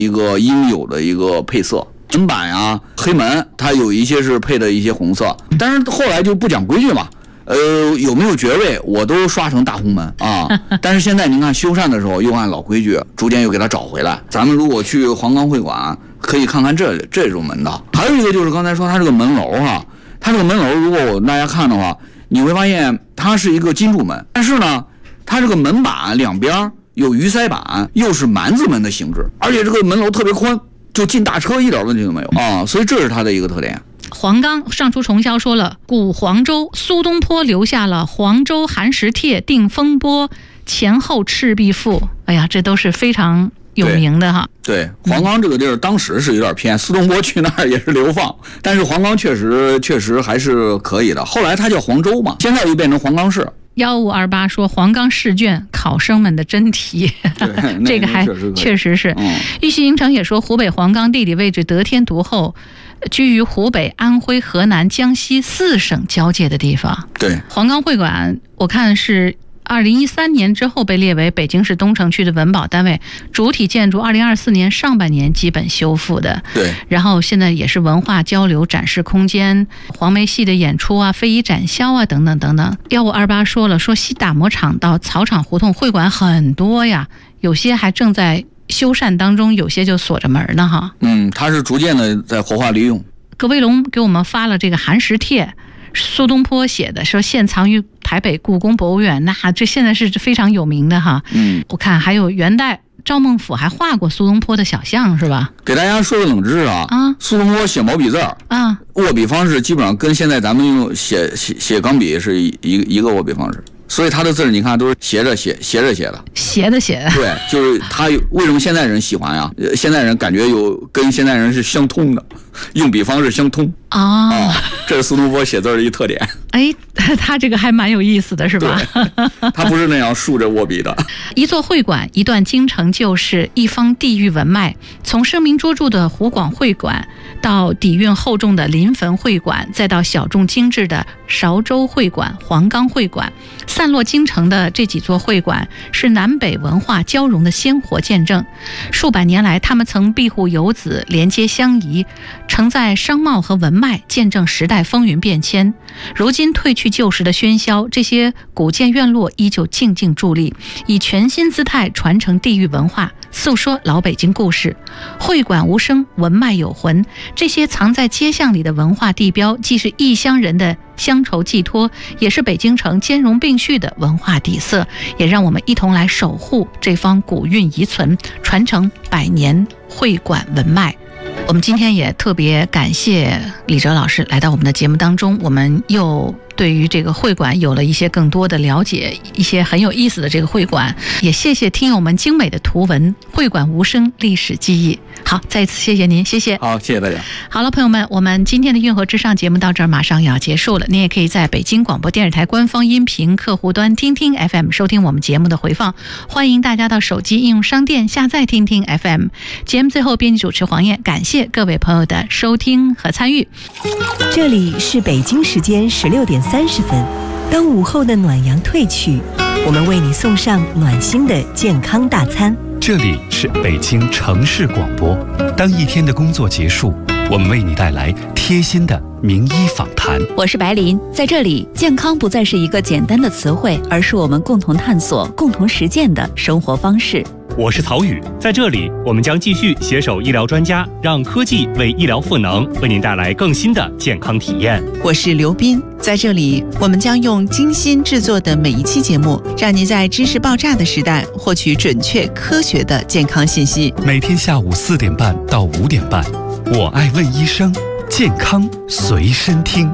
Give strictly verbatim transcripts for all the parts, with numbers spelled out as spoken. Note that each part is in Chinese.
一个应有的一个配色。门板呀、黑门，它有一些是配的一些红色，但是后来就不讲规矩嘛。呃，有没有爵位，我都刷成大红门啊。但是现在您看修缮的时候，又按老规矩，逐渐又给它找回来。咱们如果去黄冈会馆，可以看看这这种门道。还有一个就是刚才说它这个门楼哈，它这个门楼如果我大家看的话，你会发现它是一个金柱门，但是呢，它这个门板两边有鱼鳃板，又是蛮字门的形制，而且这个门楼特别宽，就进大车一点问题都没有啊，所以这是它的一个特点。 黄冈上书重销说了，古黄州苏东坡留下了黄州寒食帖、定风波、前后赤壁赋，哎呀，这都是非常有名的哈。 对，对黄冈这个地儿当时是有点偏，苏东坡去那儿也是流放，但是黄冈确实确实还是可以的。后来它叫黄州嘛，现在又变成黄冈市。 幺五二八说黄冈试卷考生们的真题，这个还确实是。嗯、玉溪银城也说湖北黄冈地理位置得天独厚，居于湖北、安徽、河南、江西四省交界的地方。 对， 黄冈会馆我看是二零一三年之后被列为北京市东城区的文保单位，主体建筑二零二四年上半年基本修复的。 对， 然后现在也是文化交流展示空间，黄梅戏的演出啊，非遗展销啊，等等等等。幺五二八说了，说西打磨厂到草场胡同会馆很多呀，有些还正在修缮当中，有些就锁着门呢哈。 嗯，它是逐渐的在活化利用。 葛卫龙给我们发了这个寒食帖，苏东坡写的，说现藏于台北故宫博物院，那这现在是非常有名的哈。 嗯， 我看还有元代赵孟俯还画过苏东坡的小像是吧？ 给大家说个冷知识啊，啊，苏东坡写毛笔字啊，握笔方式基本上跟现在咱们用写写写钢笔是一一一个握笔方式。所以他的字你看都是斜着写斜着写的， 斜着写的。 对，就是他为什么现代人喜欢呀？现代人感觉有跟现代人是相通的，用笔方式相通啊、哦。这是苏东坡写字的一特点。 哎，他这个还蛮有意思的，是吧？ 他不是那样竖着握笔的。 一座会馆，一段京城旧事，一方地域文脉，从声名卓著的湖广会馆，到底蕴厚重的临汾会馆，再到小众精致的韶州会馆、黄冈会馆，散落京城的这几座会馆是南北文化交融的鲜活见证。数百年来，他们曾庇护游子，连接相宜，承载商贸和文脉，见证时代风云变迁。如今褪去旧时的喧嚣，这些古建院落依旧静静伫立，以全新姿态传承地域文化，诉说老北京故事。会馆无声，文脉有魂，这些藏在街巷里的文化地标，既是异乡人的乡愁寄托，也是北京城兼容并蓄的文化底色。也让我们一同来守护这方古韵遗存，传承百年会馆文脉。我们今天也特别感谢李哲老师来到我们的节目当中，我们又对于这个会馆有了一些更多的了解，一些很有意思的这个会馆，也谢谢听友们精美的图文，会馆无声，历史记忆。好，再一次谢谢您，谢谢。 好，谢谢大家。 好了，朋友们，我们今天的运河之上节目到这儿马上要结束了，您也可以在北京广播电视台官方音频客户端听听 F M 收听我们节目的回放，欢迎大家到手机应用商店下载听听 F M。 节目最后，编辑主持黄燕，感谢各位朋友的收听和参与。 这里是北京时间十六点三十分，当午后的暖阳褪去，我们为你送上暖心的健康大餐。 这里是北京城市广播，当一天的工作结束，我们为你带来贴心的名医访谈。 我是白琳，在这里，健康不再是一个简单的词汇，而是我们共同探索、共同实践的生活方式。 我是曹宇，在这里我们将继续携手医疗专家，让科技为医疗赋能，为您带来更新的健康体验。 我是刘斌，在这里我们将用精心制作的每一期节目，让您在知识爆炸的时代获取准确科学的健康信息。 每天下午四点半到五点半，我爱问医生，健康随身听。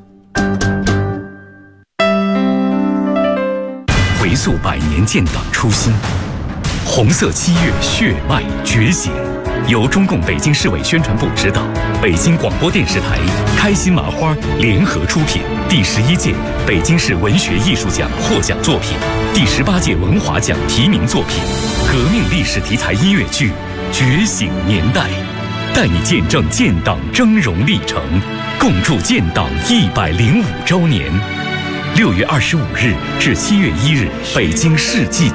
回溯百年建党初心，红色七月血脉觉醒，由中共北京市委宣传部指导，北京广播电视台、开心麻花联合出品。第十一届北京市文学艺术奖获奖作品，第十八届文华奖提名作品，革命历史题材音乐剧《觉醒年代》，带你见证建党峥嵘历程，共筑建党一百零五周年。六月二十五日至七月一日，北京世纪